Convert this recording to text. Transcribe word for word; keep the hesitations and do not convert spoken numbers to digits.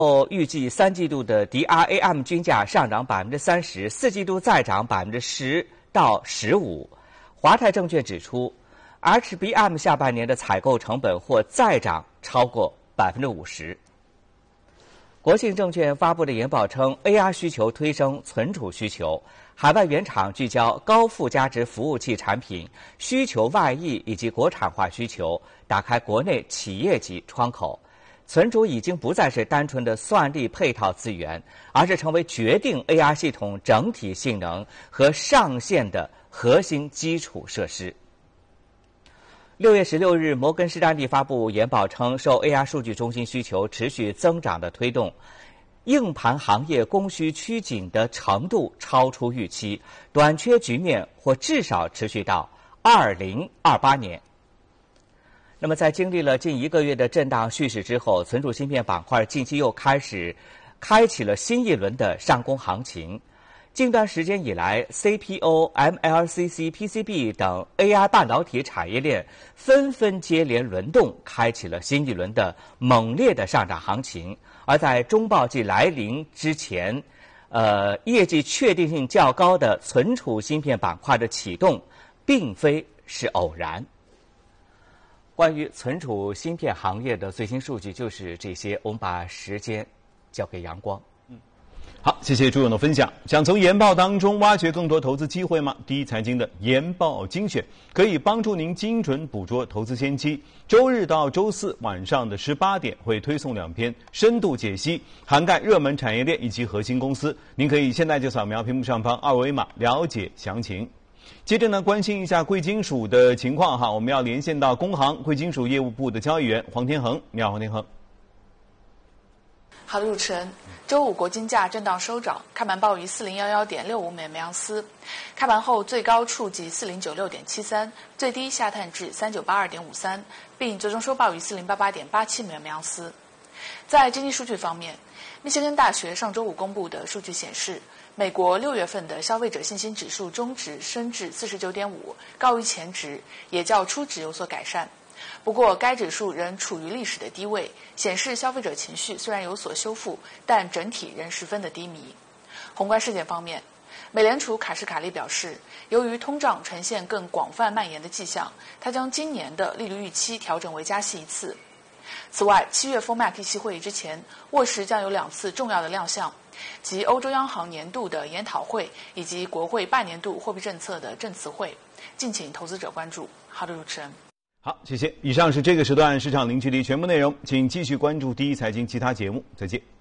后预计三季度的 D R A M 均价上涨百分之三十，四季度再涨百分之十到十五。华泰证券指出 ，H B M 下半年的采购成本或再涨超过百分之五十。国信证券发布的研报称 ，A R 需求推升存储需求，海外原厂聚焦高附加值服务器产品，需求外溢以及国产化需求，打开国内企业级窗口。存储已经不再是单纯的算力配套资源，而是成为决定 A R 系统整体性能和上限的核心基础设施。六月十六日，摩根士丹利发布研报称，受 A R 数据中心需求持续增长的推动，硬盘行业供需趋紧的程度超出预期，短缺局面或至少持续到二零二八年。那么，在经历了近一个月的震荡蓄势之后，存储芯片板块近期又开始开启了新一轮的上攻行情。近段时间以来 ，C P U、M L C C、P C B 等 A I 半导体产业链纷纷接连轮动，开启了新一轮的猛烈的上涨行情。而在中报季来临之前，呃，业绩确定性较高的存储芯片板块的启动，并非是偶然。关于存储芯片行业的最新数据就是这些，我们把时间交给阳光。 嗯，好，谢谢朱勇的分享。想从研报当中挖掘更多投资机会吗？第一财经的研报精选可以帮助您精准捕捉投资先机。周日到周四晚上的十八点会推送两篇深度解析，涵盖热门产业链以及核心公司。您可以现在就扫描屏幕上方二维码了解详情。接着呢，关心一下贵金属的情况哈，我们要连线到工行贵金属业务部的交易员黄天恒。你好，黄天恒。 好的，主持人。周五国金价震荡收涨，开盘报于四零幺幺点六五每盎司，开盘后最高触及四零九六点七三，最低下探至三九八二点五三，并最终收报于四零八八点八七每盎司。在经济数据方面，密歇根大学上周五公布的数据显示，美国六月份的消费者信心指数终值升至四十九点五，高于前值，也较初值有所改善。不过，该指数仍处于历史的低位，显示消费者情绪虽然有所修复，但整体仍十分的低迷。宏观事件方面，美联储卡什卡利表示，由于通胀呈现更广泛蔓延的迹象，他将今年的利率预期调整为加息一次。此外，七月 F O M C 议息会议之前，沃时将有两次重要的亮相，即欧洲央行年度的研讨会以及国会半年度货币政策的证词会，敬请投资者关注。好的，主持人。 好，谢谢。以上是这个时段市场零距离全部内容，请继续关注第一财经其他节目，再见。